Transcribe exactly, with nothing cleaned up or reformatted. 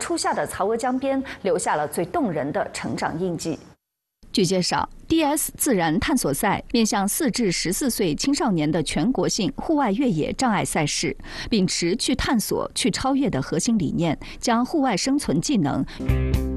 初夏的曹娥江边留下了最动人的成长印记。 据介绍 ，D S 自然探索赛面向四至十四岁青少年的全国性户外越野障碍赛事，秉持去探索、去超越的核心理念，将户外生存技能